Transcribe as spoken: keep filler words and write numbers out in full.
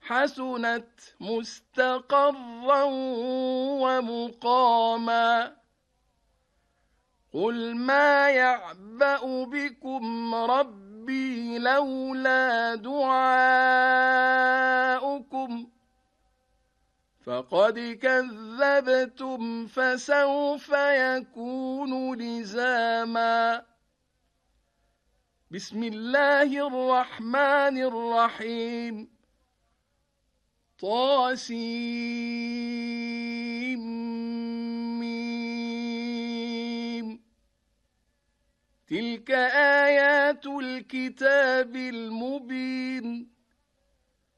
حسنت مستقرا ومقاما قل ما يعبأ بكم ربي لولا دعاؤكم فقد كذبتم فسوف يكون لزاما بسم الله الرحمن الرحيم طاسيم تلك آيات الكتاب المبين